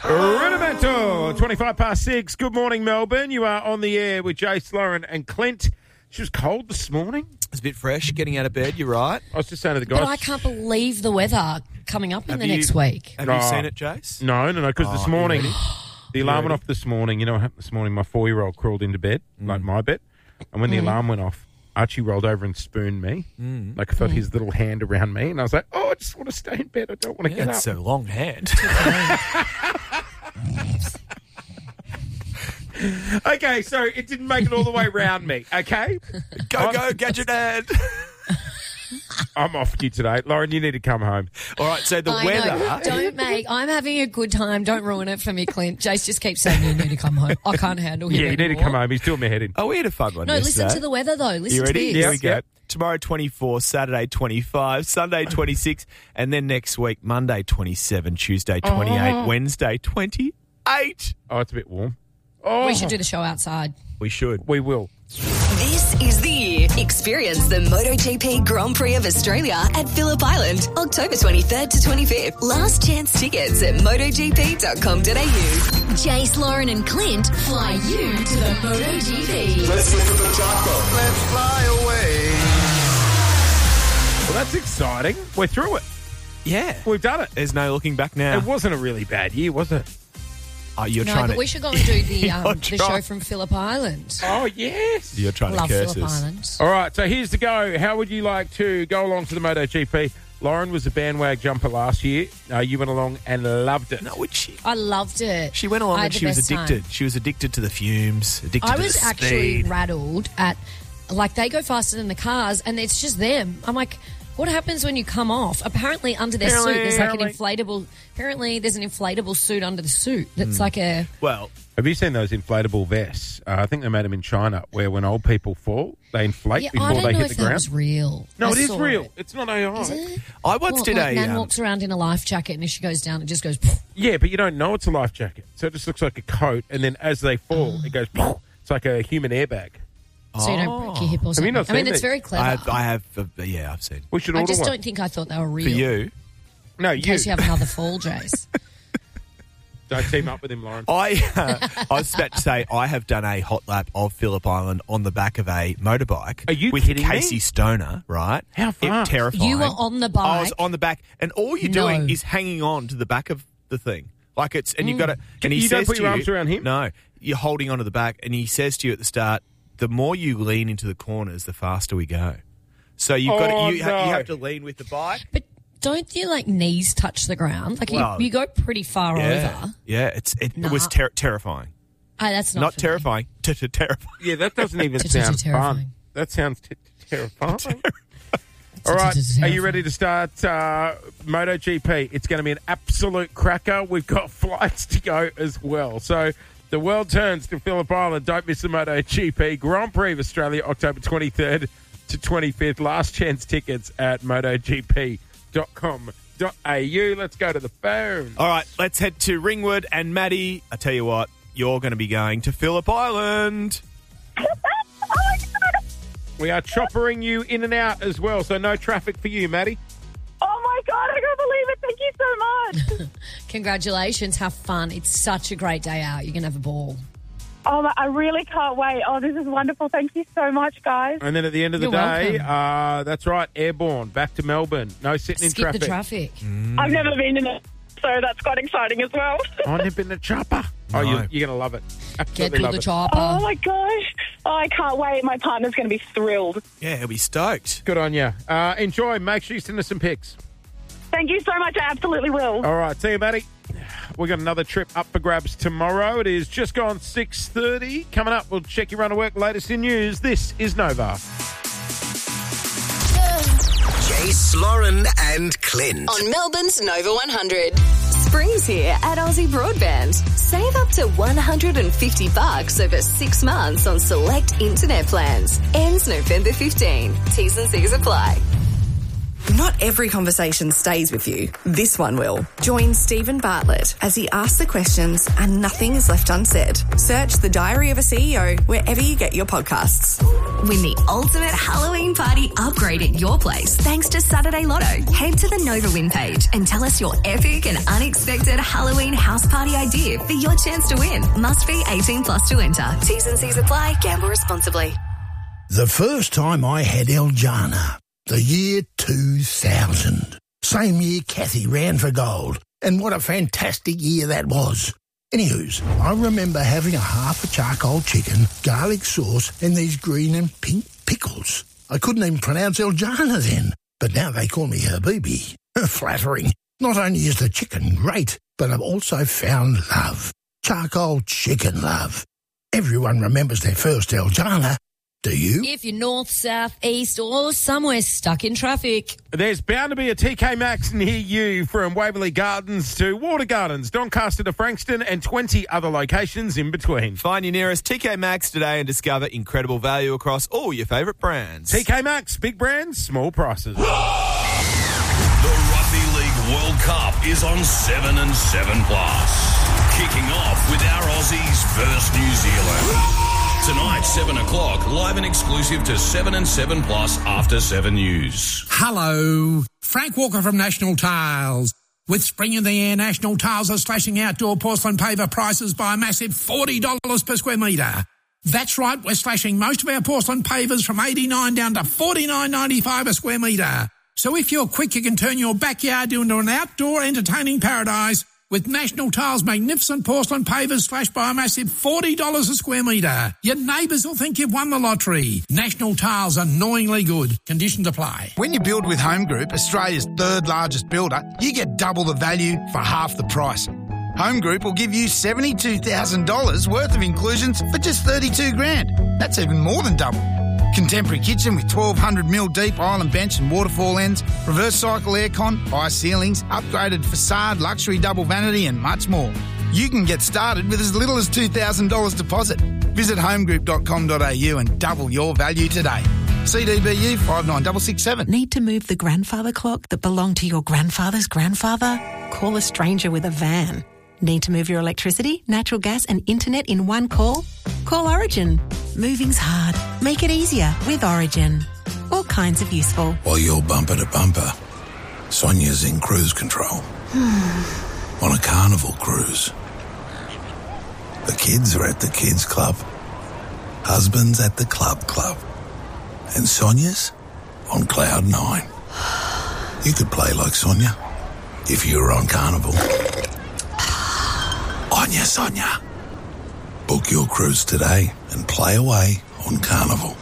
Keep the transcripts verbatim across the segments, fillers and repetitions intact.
Rudimental, twenty-five past six. Good morning, Melbourne. You are on the air with Jace, Lauren and Clint. She was cold this morning. It's a bit fresh getting out of bed, you're right. I was just saying to the guys. But I can't believe the weather coming up in Have the you- next week. Have No. you seen it, Jace? No, no, no, because Oh, this you morning, ready? the alarm went ready? off this morning. You know what happened this morning? My four-year-old crawled into bed, like my bed. And when the alarm went off, Archie rolled over and spooned me. Mm. Like I felt his little hand around me. And I was like, oh, I just want to stay in bed. I don't want to Yeah, get up. it's a long hand. Okay, so it didn't make it all the way around me, okay? Go, go, Gadget Dad. I'm off you today. Lauren, you need to come home. All right, so the I weather. know. Don't make. I'm having a good time. Don't ruin it for me, Clint. Jace just keeps saying you need to come home. I can't handle him Yeah, you need to anymore. come home. He's doing my head in. Oh, we had a fun one No, yesterday. listen to the weather though. Listen You ready? to this. Here we go. Yep. Tomorrow twenty-four, Saturday twenty-five, Sunday twenty-six, and then next week Monday twenty-seven, Tuesday twenty-eight, Oh. Wednesday twenty-eight. Oh, it's a bit warm. Oh, We should do the show outside. We should. We will. This is the year. Experience the MotoGP Grand Prix of Australia at Phillip Island, October twenty-third to twenty-fifth. Last chance tickets at MotoGP dot com dot a u. Jace, Lauren and Clint fly you to the MotoGP. Let's look at the chopper. Let's fly away. Well, that's exciting. We're through it. Yeah. We've done it. There's no looking back now. It wasn't a really bad year, was it? Oh, you're No, trying but to. we should go and do the You're um, the show trying- from Phillip Island. Oh, yes. You're trying Love to curse Phillip us. Island. All right, so here's the go. How would you like to go along to the MotoGP? Lauren was a bandwag jumper last year. Uh, you went along and loved it. No, would she? I loved it. She went I along had and the she was best time. addicted. She was addicted to the fumes, addicted I to was the actually speed. rattled at, like, they go faster than the cars, and it's just them. I'm like, what happens when you come off? Apparently, under their Apparently, suit, there's like an apparently. inflatable. Apparently, there's an inflatable suit under the suit that's Hmm. like a. Well, Have you seen those inflatable vests? Uh, I think they made them in China, where when old people fall, they inflate Yeah, before I don't they know hit if the that ground. was real. No, I it is saw real. it. It's not A I. Is it? I once Well, did like a. Nan um, walks around in a life jacket, and if she goes down, it just goes. Poof. Yeah, but you don't know it's a life jacket. So it just looks like a coat, and then as they fall, Oh. it goes. Poof. It's like a human airbag. So you don't break your hip or Have something. you not I mean, seen it's these? very clever. I have, I have uh, yeah, I've seen. We should I order just one. don't think I thought they were real. For you, No, In you. case you have another fall, Jace. Don't team up with him, Lauren. I uh, I was about to say I have done a hot lap of Phillip Island on the back of a motorbike. Are you with kidding me? Casey Stoner, right? How It, fast? terrifying. You were on the bike. I was on the back, and all you're No. doing is hanging on to the back of the thing, like it's, and you've got to. And he You don't says put to your you, arms around him? No, you're holding onto the back, and he says to you at the start, the more you lean into the corners, the faster we go. So you've got Oh, to, you, ha- no. you have to lean with the bike. But don't your like knees touch the ground? Like Well, you, you go pretty far Yeah, over. yeah, it's it, Nah. it was ter- terrifying. Oh, that's not, Not for me. terrifying, t- t- terrifying. Yeah, that doesn't even T- t- sound terrifying. fun. That sounds t- t- terrifying. All right, are you ready to start uh, MotoGP? It's going to be an absolute cracker. We've got flights to go as well. So the world turns to Phillip Island. Don't miss the MotoGP Grand Prix of Australia, October twenty-third to twenty-fifth. Last chance tickets at MotoGP dot com dot a u. Let's go to the phone. All right, let's head to Ringwood. And Maddie, I tell you what, you're going to be going to Phillip Island. We are choppering you in and out as well, so no traffic for you, Maddie. Oh my God, I can't believe it. Thank you so much. Congratulations. Have fun. It's such a great day out. You're going to have a ball. Oh, my, I really can't wait. Oh, this is wonderful. Thank you so much, guys. And then at the end of the You're day, welcome. uh, that's right, airborne, back to Melbourne. No sitting in Skip traffic. the traffic. I've never been in it, so that's quite exciting as well. Oh, I've been in a chopper. Oh, No. you, you're going to love it. Get Absolutely to love the it. chopper. Oh my gosh. Oh, I can't wait. My partner's going to be thrilled. Yeah, he'll be stoked. Good on you. Uh, enjoy. Make sure you send us some pics. Thank you so much. I absolutely will. All right, see you, Maddie. We've got another trip up for grabs tomorrow. It is just gone six thirty. Coming up, we'll check your run of work. Latest in news. This is Nova. Jace, Lauren and Clint. On Melbourne's Nova one hundred. Spring's here at Aussie Broadband. Save up to one hundred fifty bucks over six months on select internet plans. Ends November fifteenth. T's and C's apply. Not every conversation stays with you. This one will. Join Stephen Bartlett as he asks the questions and nothing is left unsaid. Search The Diary of a C E O wherever you get your podcasts. Win the ultimate Halloween party upgrade at your place thanks to Saturday Lotto. Head to the Nova Win page and tell us your epic and unexpected Halloween house party idea for your chance to win. Must be eighteen plus to enter. T's and C's apply. Gamble responsibly. The first time I had Eljana, the year two thousand. Same year Kathy ran for gold. And what a fantastic year that was. Anywho's, I remember having a half a charcoal chicken, garlic sauce, and these green and pink pickles. I couldn't even pronounce Eljana then, but now they call me Habibi. Flattering. Not only is the chicken great, but I've also found love. Charcoal chicken love. Everyone remembers their first Eljana. Do you? If you're north, south, east, or somewhere stuck in traffic. There's bound to be a T K Maxx near you, from Waverley Gardens to Water Gardens, Doncaster to Frankston, and twenty other locations in between. Find your nearest T K Maxx today and discover incredible value across all your favourite brands. T K Maxx, big brands, small prices. The Rugby League World Cup is on seven and seven plus. Kicking off with our Aussies versus New Zealand. Tonight, seven o'clock, live and exclusive to seven and seven plus After seven News. Hello, Frank Walker from National Tiles. With spring in the air, National Tiles are slashing outdoor porcelain paver prices by a massive forty dollars per square metre. That's right, we're slashing most of our porcelain pavers from eighty-nine dollars down to forty-nine ninety-five a square metre. So if you're quick, you can turn your backyard into an outdoor entertaining paradise with National Tiles' magnificent porcelain pavers slashed by a massive forty dollars a square metre. Your neighbours will think you've won the lottery. National Tiles, annoyingly good. Conditions apply. When you build with Home Group, Australia's third largest builder, you get double the value for half the price. Home Group will give you seventy-two thousand dollars worth of inclusions for just thirty-two grand. That's even more than double. Contemporary kitchen with twelve hundred mil deep island bench and waterfall ends, reverse cycle aircon, high ceilings, upgraded facade, luxury double vanity and much more. You can get started with as little as two thousand dollars deposit. Visit homegroup dot com dot a u and double your value today. C D B U five nine six six seven. Need to move the grandfather clock that belonged to your grandfather's grandfather? Call a stranger with a van. Need to move your electricity, natural gas and internet in one call? Call Origin. Moving's hard. Make it easier with Origin. All kinds of useful. While you're bumper to bumper, Sonia's in cruise control. On a carnival cruise. The kids are at the kids club. Husband's at the club club. And Sonia's on cloud nine. You could play like Sonia if you were on Carnival. Onya Sonia. Book your cruise today and play away on Carnival.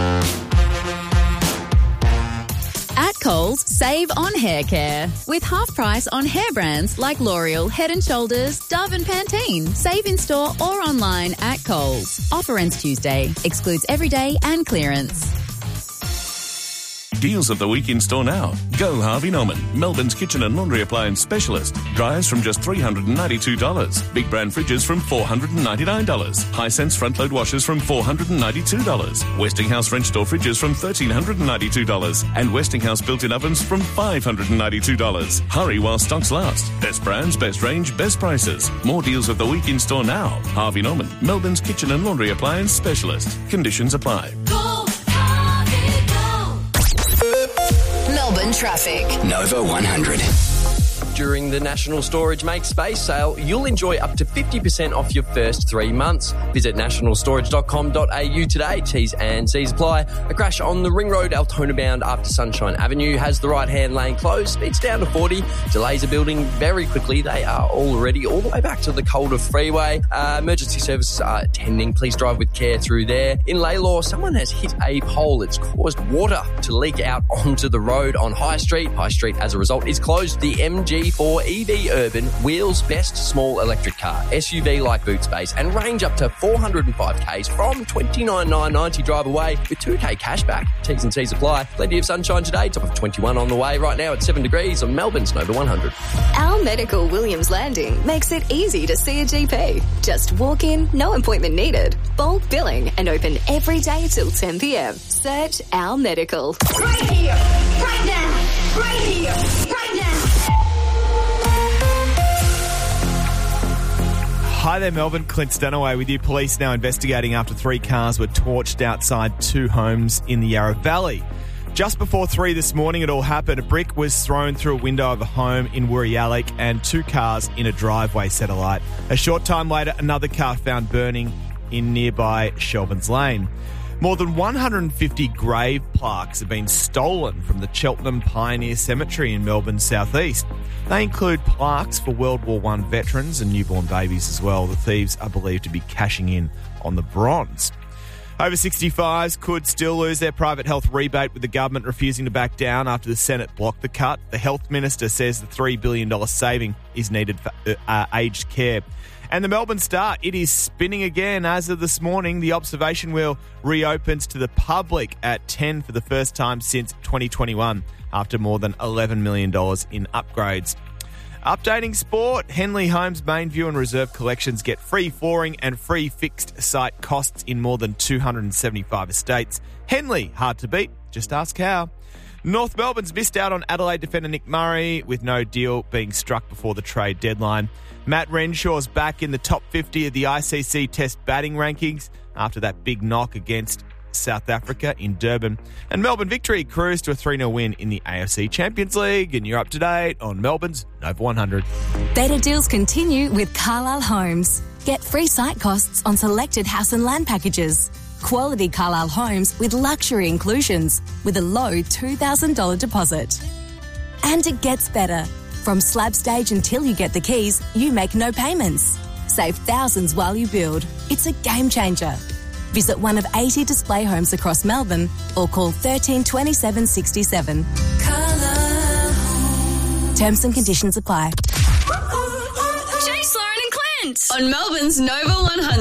At Coles, save on hair care. With half price on hair brands like L'Oreal, Head and Shoulders, Dove and Pantene. Save in store or online at Coles. Offer ends Tuesday. Excludes everyday and clearance. Deals of the week in store now. Go Harvey Norman, Melbourne's kitchen and laundry appliance specialist. Dryers from just three hundred ninety-two dollars. Big brand fridges from four hundred ninety-nine dollars. Hisense front load washers from four hundred ninety-two dollars. Westinghouse French door fridges from one thousand three hundred ninety-two dollars. And Westinghouse built-in ovens from five hundred ninety-two dollars. Hurry while stocks last. Best brands, best range, best prices. More deals of the week in store now. Harvey Norman, Melbourne's kitchen and laundry appliance specialist. Conditions apply. Melbourne traffic. Nova one hundred. During the National Storage Make Space sale, you'll enjoy up to fifty percent off your first three months. Visit national storage dot com dot a u today. T's and C's apply. A crash on the Ring Road Altona bound after Sunshine Avenue has the right-hand lane closed. Speeds down to forty. Delays are building very quickly. They are already all the way back to the Calder Freeway. Uh, emergency services are attending. Please drive with care through there. In Laylaw, someone has hit a pole. It's caused water to leak out onto the road on High Street. High Street, as a result, is closed. The M G four E V Urban, wheels best small electric car, S U V like boot space, and range up to four hundred five kays from twenty-nine thousand nine hundred ninety drive away with two K cashback. T's and C's apply. Plenty of sunshine today, top of twenty-one on the way. Right now at seven degrees on Melbourne's Nova one hundred. Our Medical Williams Landing makes it easy to see a G P. Just walk in, no appointment needed. Bulk billing and open every day till ten p m. Search Our Medical. Right here, right now. Right here, right now. Hi there, Melbourne. Clint Stanaway with you. Police now investigating after three cars were torched outside two homes in the Yarra Valley. Just before three this morning, it all happened. A brick was thrown through a window of a home in Wurrialek and two cars in a driveway set alight. A short time later, another car found burning in nearby Shelburne's Lane. More than one hundred fifty grave plaques have been stolen from the Cheltenham Pioneer Cemetery in Melbourne's southeast. They include plaques for World War One veterans and newborn babies as well. The thieves are believed to be cashing in on the bronze. Over sixty-fives could still lose their private health rebate, with the government refusing to back down after the Senate blocked the cut. The health minister says the three billion dollars saving is needed for uh, aged care. And the Melbourne Star, it is spinning again. As of this morning, the observation wheel reopens to the public at ten for the first time since twenty twenty-one, after more than eleven million dollars in upgrades. Updating sport, Henley Homes main view and reserve collections get free flooring and free fixed site costs in more than two hundred seventy-five estates. Henley, hard to beat, just ask how. North Melbourne's missed out on Adelaide defender Nick Murray, with no deal being struck before the trade deadline. Matt Renshaw's back in the top fifty of the I C C Test batting rankings after that big knock against South Africa in Durban. And Melbourne Victory cruised to a three nil win in the A F C Champions League. And you're up to date on Melbourne's Nova one hundred. Better deals continue with Carlisle Homes. Get free site costs on selected house and land packages. Quality Carlisle Homes with luxury inclusions with a low two thousand dollars deposit. And it gets better. From slab stage until you get the keys, you make no payments. Save thousands while you build. It's a game changer. Visit one of eighty display homes across Melbourne or call thirteen twenty-seven sixty-seven. Terms and conditions apply. Jay, Lauren and Clint on Melbourne's Nova one hundred.